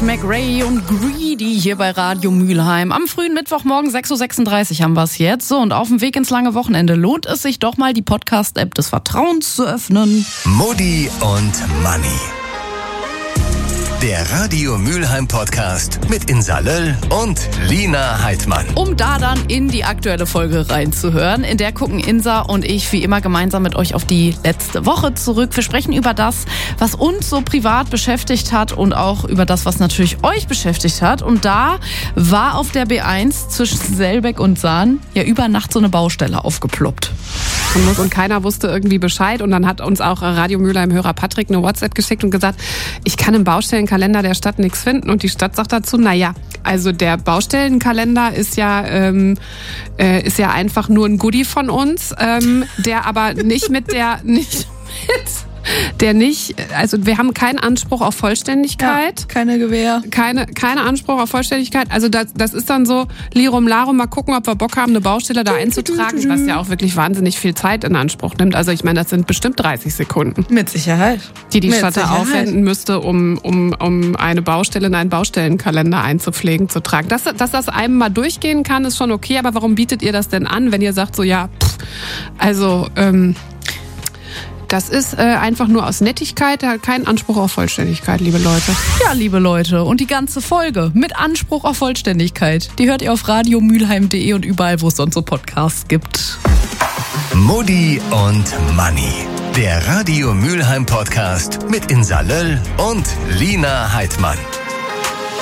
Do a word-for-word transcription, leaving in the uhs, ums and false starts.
McRae und Greedy hier bei Radio Mülheim. Am frühen Mittwochmorgen sechs Uhr sechsunddreißig haben wir es jetzt. So, und auf dem Weg ins lange Wochenende lohnt es sich doch mal, die Podcast-App des Vertrauens zu öffnen. Mutti und Manni. Der Radio Mülheim Podcast mit Insa Löll und Lina Heidmann. Um da dann in die aktuelle Folge reinzuhören, in der gucken Insa und ich wie immer gemeinsam mit euch auf die letzte Woche zurück. Wir sprechen über das, was uns so privat beschäftigt hat und auch über das, was natürlich euch beschäftigt hat. Und da war auf der B eins zwischen Selbeck und Sahn ja über Nacht so eine Baustelle aufgeploppt. Und keiner wusste irgendwie Bescheid. Und dann hat uns auch Radio Mülheim-Hörer Patrick eine WhatsApp geschickt und gesagt, ich kann im Baustellenkalender der Stadt nichts finden. Und die Stadt sagt dazu, naja, also der Baustellenkalender ist ja, ähm, äh, ist ja einfach nur ein Goodie von uns, ähm, der aber nicht mit der, nicht mit... Der nicht, also wir haben keinen Anspruch auf Vollständigkeit. Ja, keine Gewähr. Keine, keine Anspruch auf Vollständigkeit. Also das, das ist dann so, Lirum Larum, mal gucken, ob wir Bock haben, eine Baustelle da einzutragen, was ja auch wirklich wahnsinnig viel Zeit in Anspruch nimmt. Also ich meine, das sind bestimmt dreißig Sekunden. Mit Sicherheit. Die die Mit Stadt da aufwenden müsste, um, um, um eine Baustelle in einen Baustellenkalender einzupflegen, zu tragen. Dass, dass das einem mal durchgehen kann, ist schon okay, aber warum bietet ihr das denn an, wenn ihr sagt so, ja, pff, also, ähm, das ist äh, einfach nur aus Nettigkeit, der hat keinen Anspruch auf Vollständigkeit, liebe Leute. Ja, liebe Leute, und die ganze Folge mit Anspruch auf Vollständigkeit, die hört ihr auf radio mülheim punkt de und überall, wo es sonst so Podcasts gibt. Mutti und Manni. Der Radio Mülheim Podcast mit Insa Löll und Lina Heidmann.